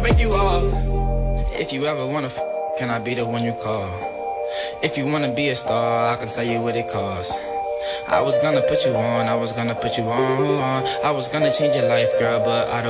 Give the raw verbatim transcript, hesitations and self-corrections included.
break you off. If you ever wanna f, can I be the one you call? If you wanna be a star, I can tell you what it costs. I was gonna put you on, I was gonna put you on. I was gonna change your life, girl, but I don't